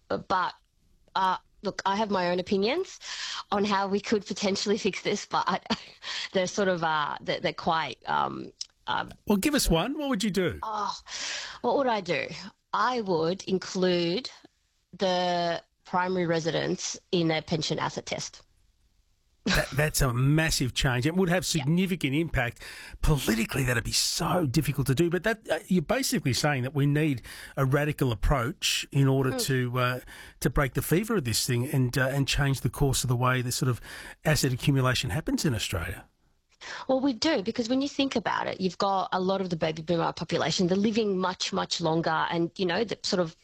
But look, I have my own opinions on how we could potentially fix this, but they're sort of they're quite. Well, give us one. What would you do? What would I do? I would include the primary residence in a pension asset test. That's a massive change. It would have significant impact. Politically, that'd be so difficult to do. But that you're basically saying that we need a radical approach in order to break the fever of this thing and change the course of the way this sort of asset accumulation happens in Australia. Well, we do, because when you think about it, you've got a lot of the baby boomer population. They're living much, much longer and, the sort of,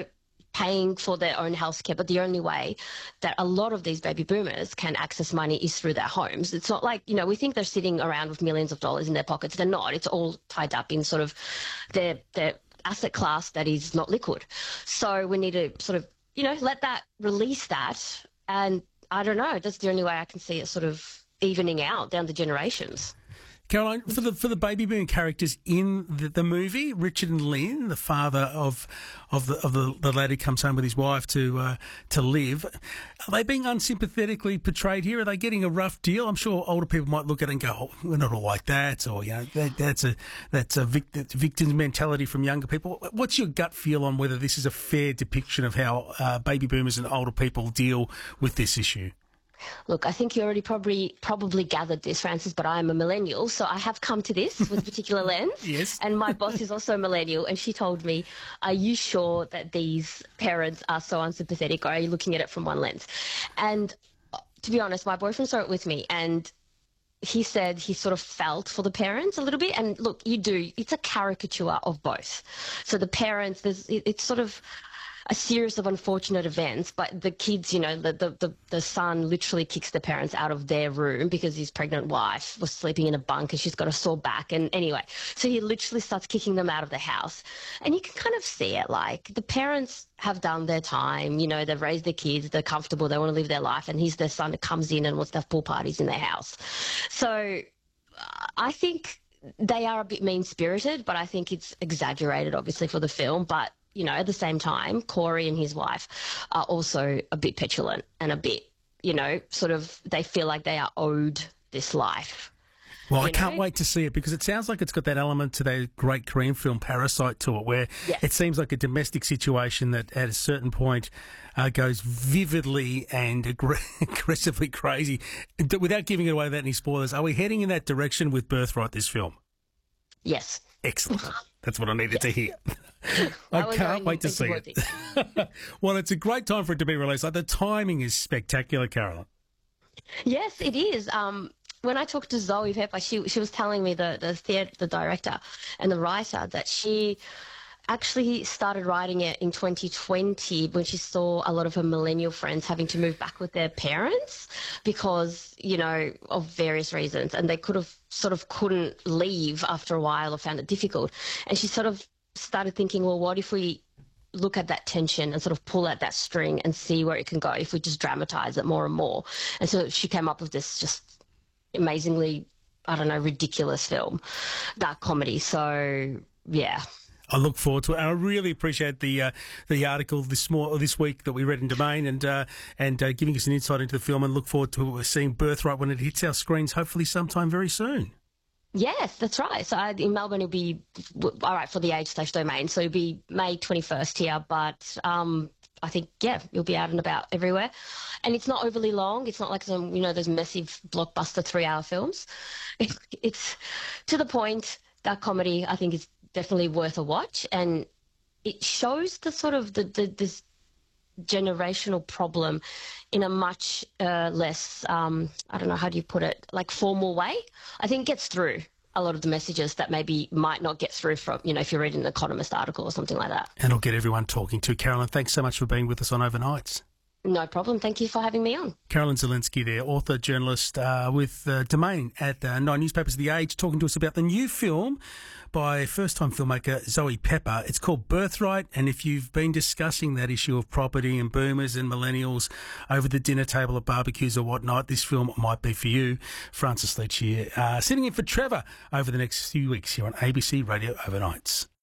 paying for their own healthcare. But the only way that a lot of these baby boomers can access money is through their homes. It's not like, we think they're sitting around with millions of dollars in their pockets. They're not. It's all tied up in sort of their asset class that is not liquid. So we need to sort of, release that. And I don't know, that's the only way I can see it sort of evening out down the generations. Caroline, for the baby boom characters in the movie, Richard and Lynn, the father of the lad who comes home with his wife to live, are they being unsympathetically portrayed here? Are they getting a rough deal? I'm sure older people might look at it and go, "Oh, we're not all like that," or that's a victim's mentality from younger people. What's your gut feel on whether this is a fair depiction of how baby boomers and older people deal with this issue? Look, I think you already probably gathered this, Francis, but I am a millennial, so I have come to this with a particular lens. Yes. And my boss is also a millennial, and she told me, are you sure that these parents are so unsympathetic, or are you looking at it from one lens? And to be honest, my boyfriend saw it with me, and he said he sort of felt for the parents a little bit. And look, it's a caricature of both. So the parents, it's sort of a series of unfortunate events, but the kids, the son literally kicks the parents out of their room because his pregnant wife was sleeping in a bunk and she's got a sore back. And anyway, so he literally starts kicking them out of the house. And you can kind of see it, like the parents have done their time, they've raised their kids, they're comfortable, they want to live their life, and he's their son that comes in and wants to have pool parties in their house. So I think they are a bit mean-spirited, but I think it's exaggerated, obviously, for the film. But at the same time, Corey and his wife are also a bit petulant and a bit, sort of, they feel like they are owed this life. Well, I can't wait to see it, because it sounds like it's got that element to that great Korean film Parasite to it, where it seems like a domestic situation that at a certain point goes vividly and aggressively crazy. Without giving it away without any spoilers, are we heading in that direction with Birthright, this film? Yes. Excellent. That's what I needed to hear. I can't wait to see it. Well, it's a great time for it to be released. Like, the timing is spectacular, Caroline. Yes, it is. When I talked to Zoe Pepper, she was telling me, the director and the writer, that she actually started writing it in 2020 when she saw a lot of her millennial friends having to move back with their parents because, of various reasons, and they couldn't leave after a while or found it difficult. And she sort of started thinking, well, what if we look at that tension and sort of pull at that string and see where it can go if we just dramatize it more and more. And so she came up with this just amazingly, ridiculous film, dark comedy. So, yeah. I look forward to it. And I really appreciate the article this week that we read in Domain and giving us an insight into the film, and look forward to seeing Birthright when it hits our screens, hopefully sometime very soon. Yes, that's right. So in Melbourne, it'll be all right for the Age/Domain. So it'll be May 21st here, but I think, you'll be out and about everywhere. And it's not overly long. It's not like those massive blockbuster 3-hour films. It's to the point. That comedy, I think, is definitely worth a watch, and it shows the sort of this generational problem in a much less, I don't know, how do you put it, like formal way. I think it gets through a lot of the messages that maybe might not get through from, if you're reading an Economist article or something like that. And it'll get everyone talking to. Caroline, thanks so much for being with us on Overnights. No problem. Thank you for having me on. Caroline Zelinsky there, author, journalist with Domain at 9 Newspapers of the Age, talking to us about the new film by first-time filmmaker Zoe Pepper. It's called Birthright, and if you've been discussing that issue of property and boomers and millennials over the dinner table at barbecues or whatnot, this film might be for you. Francis Leach here, sitting in for Trevor over the next few weeks here on ABC Radio Overnights.